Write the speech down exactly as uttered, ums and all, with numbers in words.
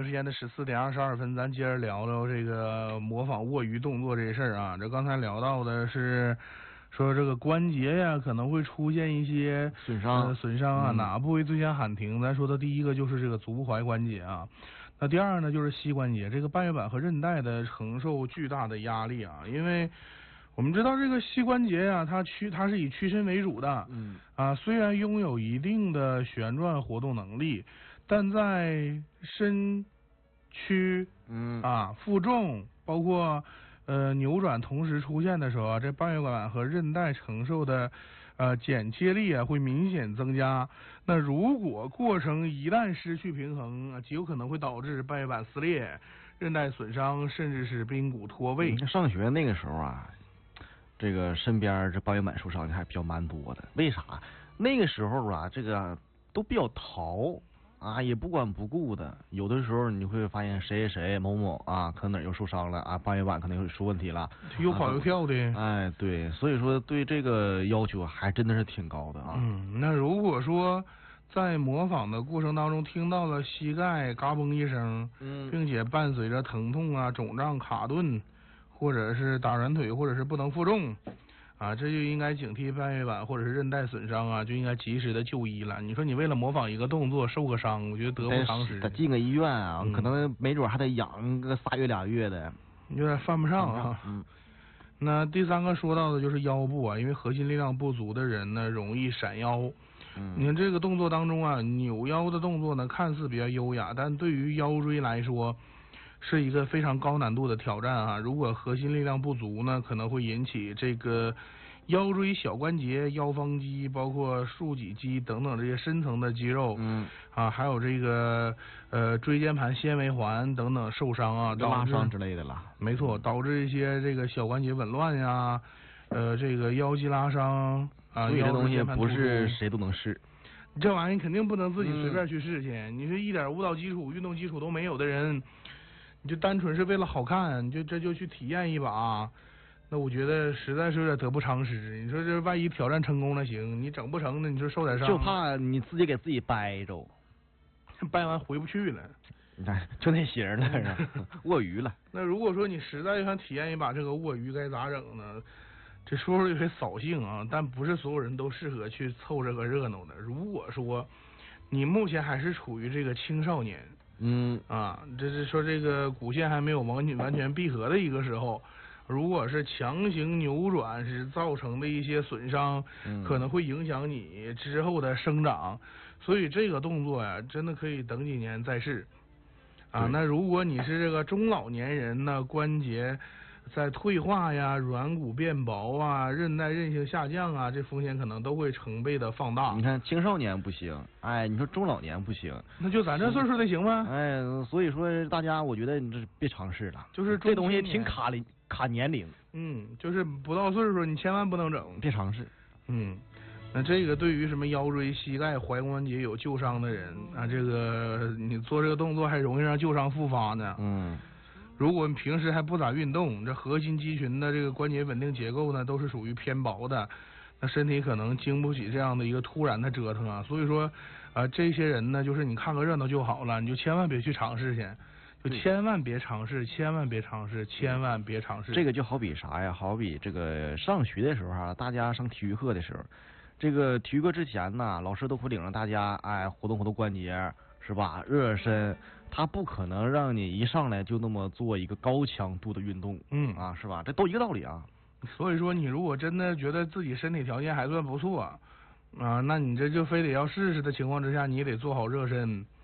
时间的十四点二十二分，咱接着聊聊这个模仿卧鱼动作这事儿啊。这刚才聊到的是说这个关节呀可能会出现一些损伤， 呃损伤啊， 嗯、 哪部位最先喊停？咱说的第一个就是这个足踝关节啊，那第二呢就是膝关节，这个半月板和韧带的承受巨大的压力啊，因为我们知道这个膝关节啊，它屈它是以屈伸为主的， 嗯啊，虽然拥有一定的旋转活动能力，但在身躯嗯啊负重包括呃扭转同时出现的时候啊，这半月板和韧带承受的呃剪切力啊会明显增加。那如果过程一旦失去平衡啊，极有可能会导致半月板撕裂、韧带损伤，甚至是髌骨脱位。 嗯、上学那个时候啊，这个身边这半月板受伤的还比较蛮多的。为啥？那个时候啊，这个都比较淘啊，也不管不顾的。有的时候你会发现谁谁谁某某啊，可能哪儿又受伤了啊，半月板可能又出问题了， 又跑又跳的。 哎，对，所以说对这个要求还真的是挺高的啊。 嗯，那如果说在模仿的过程当中听到了膝盖嘎嘣一声， 嗯， 并且伴随着疼痛啊、肿胀、卡顿，或者是打软腿，或者是不能负重啊，这就应该警惕半月板或者是韧带损伤啊，就应该及时的就医了。你说你为了模仿一个动作受个伤，我觉得得不偿失。 得进个医院啊， 嗯、 可能没准还得养个仨月俩月的， 有点犯不上啊。 嗯。 那第三个说到的就是腰部啊，因为核心力量不足的人呢，容易闪腰。 嗯， 你看这个动作当中啊，扭腰的动作呢，看似比较优雅，但对于腰椎来说，是一个非常高难度的挑战啊。如果核心力量不足呢，可能会引起这个腰椎小关节、腰方肌，包括竖脊肌等等这些深层的肌肉， 嗯啊，还有这个呃椎间盘纤维环等等受伤啊， 拉伤之类的了。 没错，导致一些这个小关节紊乱呀，呃，这个腰肌拉伤啊。 所以这东西不是谁都能试， 这玩意肯定不能自己随便去试去。嗯、你是一点舞蹈基础、运动基础都没有的人，你就单纯是为了好看，你就这就去体验一把，那我觉得实在是有点得不偿失。你说这万一挑战成功了行，你整不成呢，你说受点伤， 就怕你自己给自己掰着， 掰完回不去了。 你看就那型了是吧？卧鱼了。 那如果说你实在想体验一把这个卧鱼，该咋整呢？这说说有些扫兴啊，但不是所有人都适合去凑这个热闹的。如果说你目前还是处于这个青少年， 嗯啊，这是说这个骨线还没有完全完全闭合的一个时候，如果是强行扭转是造成的一些损伤， 嗯、 可能会影响你之后的生长，所以这个动作呀，真的可以等几年再试。啊，那如果你是这个中老年人呢，关节在退化呀、软骨变薄啊、韧带韧性下降啊，这风险可能都会成倍的放大。 你看青少年不行，哎，你说中老年不行， 那就咱这岁数的行吗？ 哎，所以说大家我觉得你这别尝试了， 就是这东西挺卡龄卡年龄。 嗯，就是不到岁数你千万不能整， 别尝试。 嗯。那这个对于什么腰椎、膝盖、踝关节有旧伤的人啊，这个你做这个动作还容易让旧伤复发呢。 嗯， 如果你平时还不咋运动，这核心肌群的这个关节稳定结构呢，都是属于偏薄的，那身体可能经不起这样的一个突然的折腾啊。所以说，啊、呃，这些人呢，就是你看个热闹就好了，你就千万别去尝试去。就千万别尝试，千万别尝试，千万别尝试。 这个就好比啥呀？好比这个上学的时候啊，大家上体育课的时候，这个体育课之前呢，老师都会领着大家哎活动活动关节，是吧？热热身，他不可能让你一上来就那么做一个高强度的运动， 嗯啊，是吧？这都一个道理啊。 所以说，你如果真的觉得自己身体条件还算不错啊，那你这就非得要试试的情况之下，你也得做好热身。